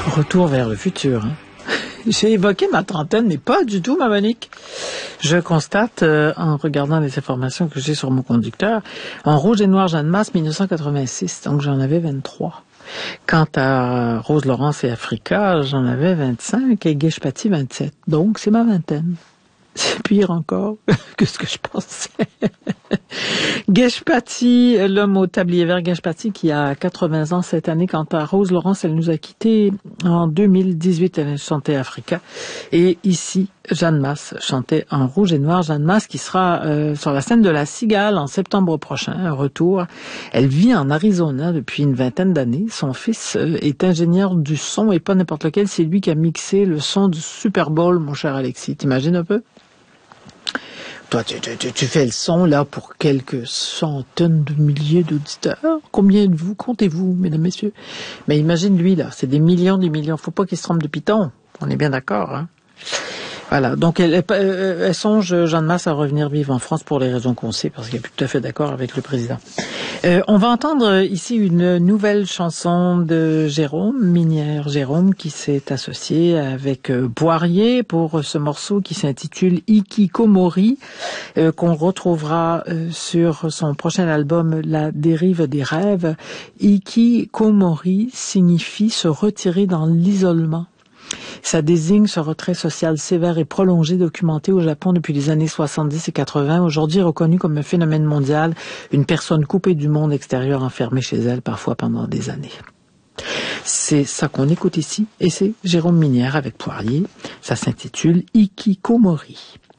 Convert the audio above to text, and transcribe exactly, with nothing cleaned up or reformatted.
Retour vers le futur. Hein. J'ai évoqué ma trentaine, mais pas du tout, ma Monique. Je constate, euh, en regardant les informations que j'ai sur mon conducteur, en rouge et noir, Jeanne Masse, mille neuf cent quatre-vingt-six, donc j'en avais vingt-trois. Quant à Rose Laurence et Africa, j'en avais vingt-cinq et Guèche Paty, vingt-sept. Donc, c'est ma vingtaine. C'est pire encore que ce que je pensais. Guèche Paty, l'homme au tablier vert, Guèche Paty, qui a quatre-vingts ans cette année. Quant à Rose Laurence, elle nous a quittés en deux mille dix-huit. Elle chantait Africa. Et ici, Jeanne Masse chantait en rouge et noir. Jeanne Masse qui sera euh, sur la scène de la Cigale en septembre prochain, un retour. Elle vit en Arizona depuis une vingtaine d'années. Son fils euh, est ingénieur du son et pas n'importe lequel. C'est lui qui a mixé le son du Super Bowl, mon cher Alexis. T'imagines un peu? Toi, tu, tu, tu fais le son, là, pour quelques centaines de milliers d'auditeurs. Combien de vous comptez-vous, mesdames, messieurs? Mais imagine, lui, là, c'est des millions, des millions. Faut pas qu'il se trompe de piton. On est bien d'accord, hein? Voilà. Donc, elle, elle, elle songe, Jeanne Masse, à revenir vivre en France pour les raisons qu'on sait, parce qu'elle est plus tout à fait d'accord avec le président. Euh, on va entendre ici une nouvelle chanson de Jérôme Minière. Jérôme qui s'est associé avec euh, Poirier pour ce morceau qui s'intitule Ikikomori, euh, qu'on retrouvera euh, sur son prochain album La dérive des rêves. Ikikomori signifie se retirer dans l'isolement. Ça désigne ce retrait social sévère et prolongé documenté au Japon depuis les années soixante-dix et quatre-vingts, aujourd'hui reconnu comme un phénomène mondial, une personne coupée du monde extérieur enfermée chez elle, parfois pendant des années. C'est ça qu'on écoute ici, et c'est Jérôme Minière avec Poirier. Ça s'intitule Ikikomori.